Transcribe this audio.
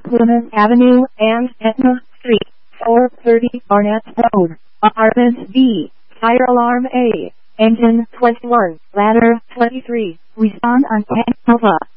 Plymouth Avenue and Etna Street, 430 Barnett Road, Apartment B, Fire Alarm A, Engine 21, Ladder 23, Respond on Nova.